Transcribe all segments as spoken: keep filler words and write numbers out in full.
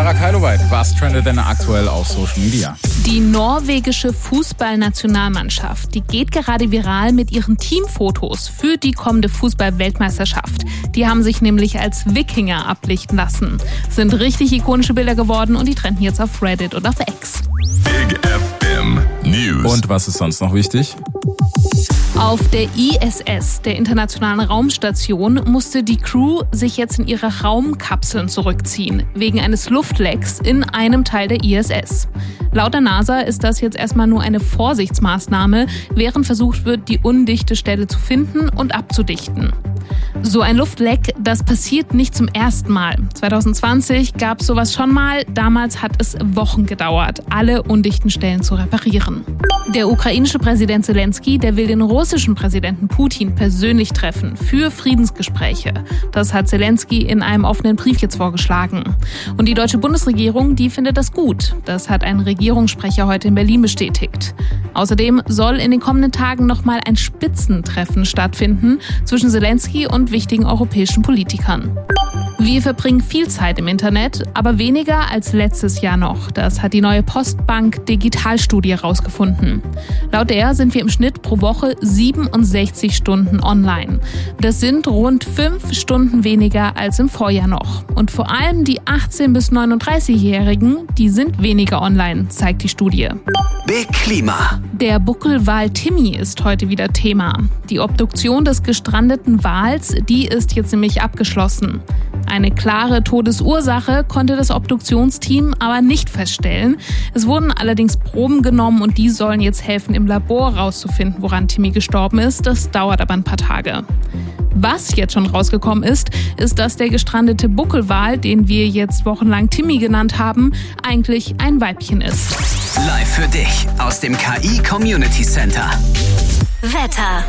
Sarah Keiloweit, was trendet denn aktuell auf Social Media? Die norwegische Fußballnationalmannschaft, die geht gerade viral mit ihren Teamfotos für die kommende Fußball-Weltmeisterschaft. Die haben sich nämlich als Wikinger ablichten lassen. Sind richtig ikonische Bilder geworden und die trenden jetzt auf Reddit und auf X. Big F M News. Und was ist sonst noch wichtig? Auf der I S S, der Internationalen Raumstation, musste die Crew sich jetzt in ihre Raumkapseln zurückziehen, wegen eines Luftlecks in einem Teil der I S S. Laut der NASA ist das jetzt erstmal nur eine Vorsichtsmaßnahme, während versucht wird, die undichte Stelle zu finden und abzudichten. So ein Luftleck, das passiert nicht zum ersten Mal. zwanzig zwanzig gab es sowas schon mal. Damals hat es Wochen gedauert, alle undichten Stellen zu reparieren. Der ukrainische Präsident Zelensky, der will den russischen Präsidenten Putin persönlich treffen für Friedensgespräche. Das hat Zelensky in einem offenen Brief jetzt vorgeschlagen. Und die deutsche Bundesregierung, die findet das gut. Das hat ein Regierungssprecher heute in Berlin bestätigt. Außerdem soll in den kommenden Tagen nochmal ein Spitzentreffen stattfinden zwischen Zelensky und wichtigen europäischen Politikern. Wir verbringen viel Zeit im Internet, aber weniger als letztes Jahr noch. Das hat die neue Postbank Digitalstudie herausgefunden. Laut der sind wir im Schnitt pro Woche siebenundsechzig Stunden online. Das sind rund fünf Stunden weniger als im Vorjahr noch. Und vor allem die achtzehn- bis neununddreißigjährigen, die sind weniger online, zeigt die Studie. Big Klima. Der Buckelwal Timmy ist heute wieder Thema. Die Obduktion des gestrandeten Wals, die ist jetzt nämlich abgeschlossen. Eine klare Todesursache konnte das Obduktionsteam aber nicht feststellen. Es wurden allerdings Proben genommen und die sollen jetzt helfen, im Labor rauszufinden, woran Timmy gestorben ist. Das dauert aber ein paar Tage. Was jetzt schon rausgekommen ist, ist, dass der gestrandete Buckelwal, den wir jetzt wochenlang Timmy genannt haben, eigentlich ein Weibchen ist. Live für dich aus dem K I Community Center. Wetter.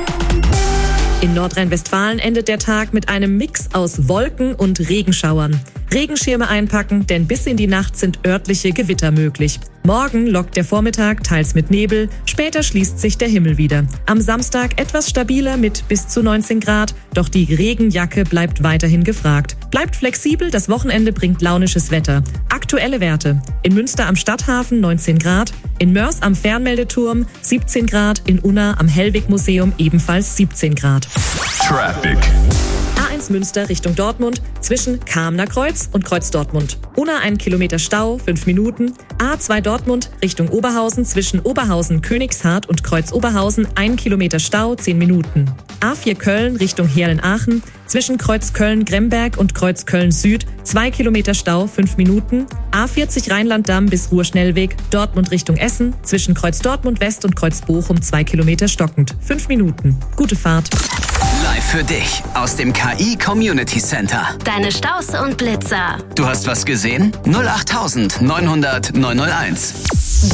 In Nordrhein-Westfalen endet der Tag mit einem Mix aus Wolken und Regenschauern. Regenschirme einpacken, denn bis in die Nacht sind örtliche Gewitter möglich. Morgen lockt der Vormittag teils mit Nebel, später schließt sich der Himmel wieder. Am Samstag etwas stabiler mit bis zu neunzehn Grad, doch die Regenjacke bleibt weiterhin gefragt. Bleibt flexibel, das Wochenende bringt launisches Wetter. Aktuelle Werte: in Münster am Stadthafen neunzehn Grad, in Mörs am Fernmeldeturm siebzehn Grad, in Unna am Hellwig-Museum ebenfalls siebzehn Grad. Traffic. A eins Münster Richtung Dortmund zwischen Kamener Kreuz und Kreuz Dortmund. Unna ein Kilometer Stau, fünf Minuten. A zwei Dortmund Richtung Oberhausen zwischen Oberhausen Königshardt und Kreuz Oberhausen ein Kilometer Stau, zehn Minuten. A vier Köln Richtung Heerlen-Aachen zwischen Kreuz Köln-Gremberg und Kreuz Köln-Süd zwei Kilometer Stau, fünf Minuten. A vierzig Rheinland-Damm bis Ruhr-Schnellweg Dortmund Richtung Essen zwischen Kreuz Dortmund West und Kreuz Bochum zwei Kilometer stockend, fünf Minuten. Gute Fahrt. Live für dich aus dem K I Community Center. Deine Staus und Blitzer. Du hast was gesehen? null acht neunhundert neunhunderт neunhunderteins.